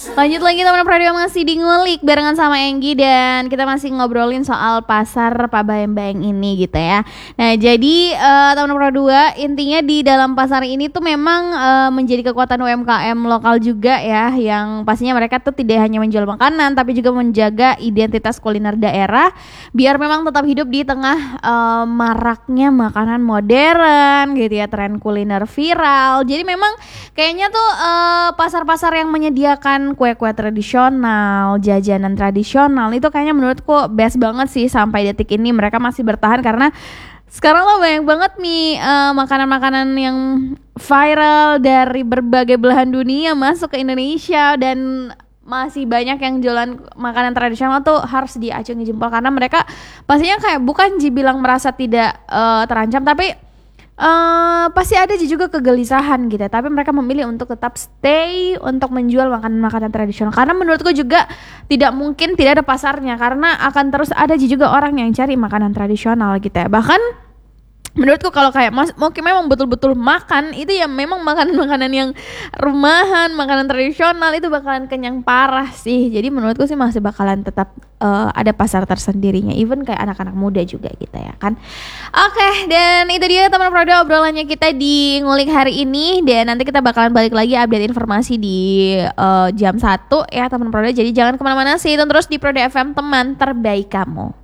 Lanjut lagi teman Pradio masih di ngulik barengan sama Enggi dan kita masih ngobrolin soal pasar Pabayang-Bayang ini gitu ya. Nah jadi teman Pro 2 intinya di dalam pasar ini tuh memang menjadi kekuatan UMKM lokal juga ya, yang pastinya mereka tuh tidak hanya menjual makanan tapi juga menjaga identitas kuliner daerah biar memang tetap hidup di tengah maraknya makanan modern gitu ya, tren kuliner viral. Jadi memang kayaknya tuh pasar-pasar yang menyediakan kue-kue tradisional, jajanan tradisional itu kayaknya menurutku best banget sih sampai detik ini mereka masih bertahan karena sekarang lo banyak banget nih makanan-makanan yang viral dari berbagai belahan dunia masuk ke Indonesia dan masih banyak yang jualan makanan tradisional tuh harus diacungi jempol karena mereka pastinya kayak bukan dibilang merasa tidak terancam tapi pasti ada juga kegelisahan gitu, tapi mereka memilih untuk tetap stay untuk menjual makanan-makanan tradisional karena menurutku juga tidak mungkin tidak ada pasarnya karena akan terus ada juga orang yang cari makanan tradisional gitu ya. Bahkan menurutku kalau kayak mau memang betul-betul makan itu ya memang makanan-makanan yang rumahan, makanan tradisional itu bakalan kenyang parah sih. Jadi menurutku sih masih bakalan tetap ada pasar tersendirinya, even kayak anak-anak muda juga gitu ya kan. Oke, dan itu dia teman Prodo obrolannya kita di ngulik hari ini dan nanti kita bakalan balik lagi update informasi di jam 1 ya teman Prodo. Jadi jangan kemana-mana sih, terus di Prodo FM teman terbaik kamu.